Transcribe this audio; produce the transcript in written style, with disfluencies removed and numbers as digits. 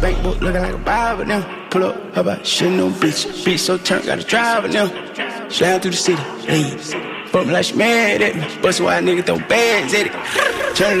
Bankbook looking like a Bible now. Pull up, how about shit no bitch. Bitch so turned, got a driver now. Slam through the city, leave. Fuck me like she mad at me. Bust a wild nigga, throw bags at it.